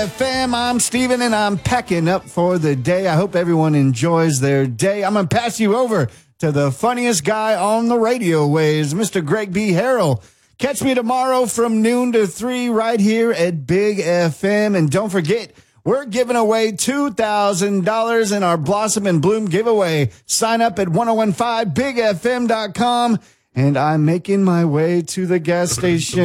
FM, I'm Steven, and I'm packing up for the day. I hope everyone enjoys their day. I'm going to pass you over to the funniest guy on the radio waves, Mr. Greg B. Harrell. Catch me tomorrow from noon to 3 right here at Big FM. And don't forget, we're giving away $2,000 in our Blossom and Bloom giveaway. Sign up at 1015bigfm.com. And I'm making my way to the gas station.